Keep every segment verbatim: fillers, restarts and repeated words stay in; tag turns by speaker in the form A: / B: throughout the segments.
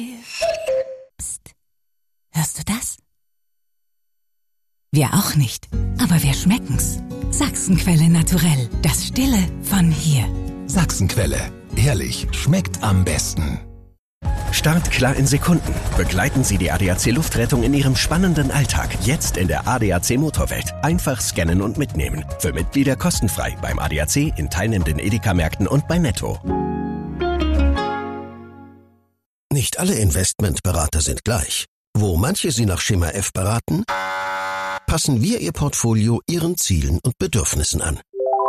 A: Psst. Hörst du das? Wir auch nicht, aber wir schmecken's. Sachsenquelle naturell, das Stille von hier.
B: Sachsenquelle, ehrlich, schmeckt am besten.
C: Startklar in Sekunden. Begleiten Sie die A D A C Luftrettung in Ihrem spannenden Alltag. Jetzt in der A D A C Motorwelt. Einfach scannen und mitnehmen. Für Mitglieder kostenfrei beim A D A C, in teilnehmenden Edeka-Märkten und bei Netto.
D: Nicht alle Investmentberater sind gleich. Wo manche Sie nach Schema F beraten, passen wir Ihr Portfolio Ihren Zielen und Bedürfnissen an.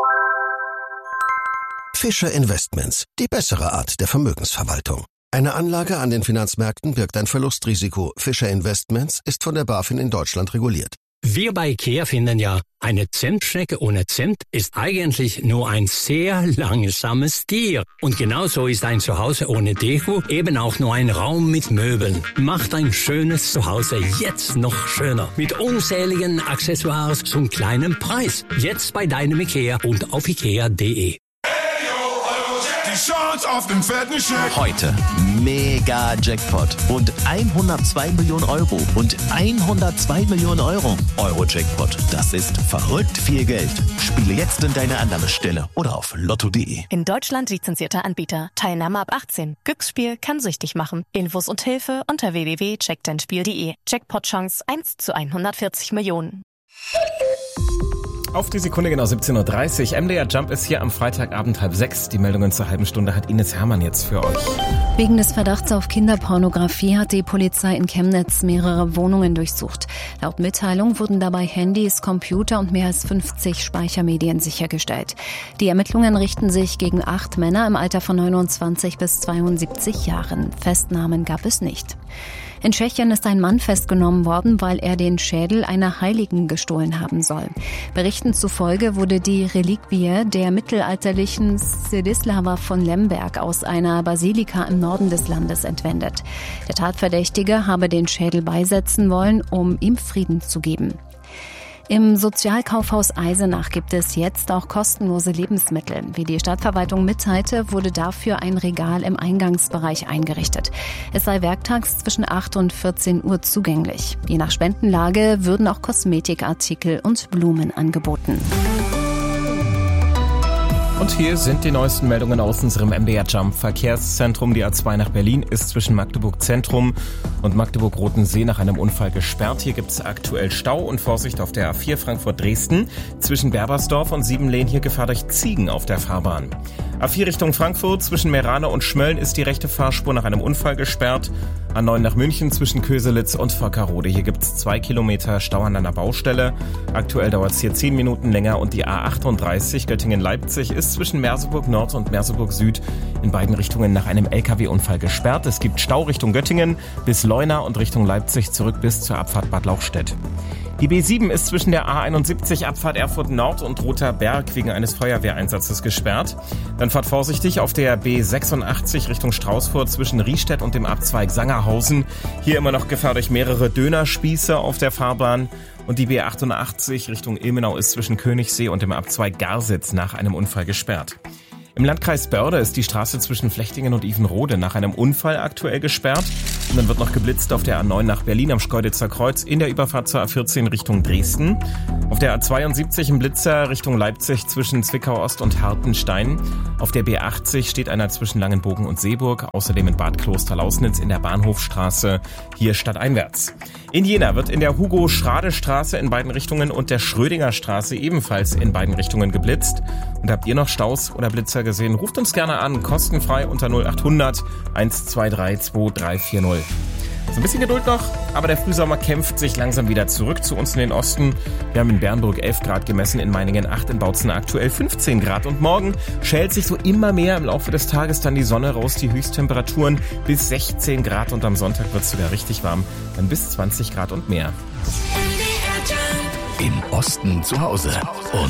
D: Fischer Investments, die bessere Art der Vermögensverwaltung. Eine Anlage an den Finanzmärkten birgt ein Verlustrisiko. Fischer Investments ist von der BaFin in Deutschland reguliert.
E: Wir bei IKEA finden ja, eine Zimtschnecke ohne Zimt ist eigentlich nur ein sehr langsames Tier. Und genauso ist ein Zuhause ohne Deko eben auch nur ein Raum mit Möbeln. Macht ein schönes Zuhause jetzt noch schöner. Mit unzähligen Accessoires zum kleinen Preis. Jetzt bei deinem IKEA und auf ikea punkt de.
F: Die Chance auf den fetten Scheck.
G: Heute Mega Jackpot und hundertzwei Millionen Euro und hundertzwei Millionen Euro. Euro-Jackpot, das ist verrückt viel Geld. Spiele jetzt in deine Annahmestelle oder auf lotto punkt de.
H: In Deutschland lizenzierter Anbieter. Teilnahme ab achtzehn. Glücksspiel kann süchtig machen. Infos und Hilfe unter w w w punkt check dein spiel punkt de. Jackpot-Chance eins zu hundertvierzig Millionen.
I: Auf die Sekunde genau siebzehn Uhr dreißig. M D R Jump ist hier am Freitagabend halb sechs. Die Meldungen zur halben Stunde hat Ines Hermann jetzt für euch.
J: Wegen des Verdachts auf Kinderpornografie hat die Polizei in Chemnitz mehrere Wohnungen durchsucht. Laut Mitteilung wurden dabei Handys, Computer und mehr als fünfzig Speichermedien sichergestellt. Die Ermittlungen richten sich gegen acht Männer im Alter von neunundzwanzig bis zweiundsiebzig Jahren. Festnahmen gab es nicht. In Tschechien ist ein Mann festgenommen worden, weil er den Schädel einer Heiligen gestohlen haben soll. Berichten zufolge wurde die Reliquie der mittelalterlichen Zdislava von Lemberg aus einer Basilika im Norden des Landes entwendet. Der Tatverdächtige habe den Schädel beisetzen wollen, um ihm Frieden zu geben. Im Sozialkaufhaus Eisenach gibt es jetzt auch kostenlose Lebensmittel. Wie die Stadtverwaltung mitteilte, wurde dafür ein Regal im Eingangsbereich eingerichtet. Es sei werktags zwischen acht und vierzehn Uhr zugänglich. Je nach Spendenlage würden auch Kosmetikartikel und Blumen angeboten.
I: Und hier sind die neuesten Meldungen aus unserem M D R Jump Verkehrszentrum. Die A zwei nach Berlin ist zwischen Magdeburg Zentrum und Magdeburg-Rotensee nach einem Unfall gesperrt. Hier gibt es aktuell Stau und Vorsicht auf der A vier Frankfurt-Dresden. Zwischen Berbersdorf und Siebenlehn hier Gefahr durch Ziegen auf der Fahrbahn. A vier Richtung Frankfurt zwischen Meerane und Schmölln ist die rechte Fahrspur nach einem Unfall gesperrt. A neun nach München zwischen Köselitz und Völkerode. Hier gibt es zwei Kilometer Stau an einer Baustelle. Aktuell dauert es hier zehn Minuten länger und die A achtunddreißig Göttingen-Leipzig ist zwischen Merseburg Nord und Merseburg Süd in beiden Richtungen nach einem L K W-Unfall gesperrt. Es gibt Stau Richtung Göttingen bis Leuna und Richtung Leipzig zurück bis zur Abfahrt Bad Lauchstädt. Die B sieben ist zwischen der A einundsiebzig Abfahrt Erfurt Nord und Rother Berg wegen eines Feuerwehreinsatzes gesperrt. Dann fahrt vorsichtig auf der B sechsundachtzig Richtung Straußfurt zwischen Riestedt und dem Abzweig Sangerhausen. Hier immer noch Gefahr durch mehrere Dönerspieße auf der Fahrbahn. Und die B achtundachtzig Richtung Ilmenau ist zwischen Königssee und dem Abzweig Garsitz nach einem Unfall gesperrt. Im Landkreis Börde ist die Straße zwischen Flechtingen und Ivenrode nach einem Unfall aktuell gesperrt. Und dann wird noch geblitzt auf der A neun nach Berlin am Schkeuditzer Kreuz in der Überfahrt zur A vierzehn Richtung Dresden. Auf der A zweiundsiebzig im Blitzer Richtung Leipzig zwischen Zwickau Ost und Hartenstein. Auf der B achtzig steht einer zwischen Langenbogen und Seeburg. Außerdem in Bad Kloster-Lausnitz in der Bahnhofstraße, hier stadteinwärts. In Jena wird in der Hugo-Schrade-Straße in beiden Richtungen und der Schrödinger-Straße ebenfalls in beiden Richtungen geblitzt. Und habt ihr noch Staus oder Blitzer gesehen? Ruft uns gerne an, kostenfrei unter null achthundert eins zwei drei zwei drei vier null. So ein bisschen Geduld noch, aber der Frühsommer kämpft sich langsam wieder zurück zu uns in den Osten. Wir haben in Bernburg elf Grad gemessen, in Meiningen acht, in Bautzen aktuell fünfzehn Grad. Und morgen schält sich so immer mehr im Laufe des Tages dann die Sonne raus, die Höchsttemperaturen bis sechzehn Grad und am Sonntag wird es sogar richtig warm, dann bis zwanzig Grad und mehr.
B: Im Osten zu Hause und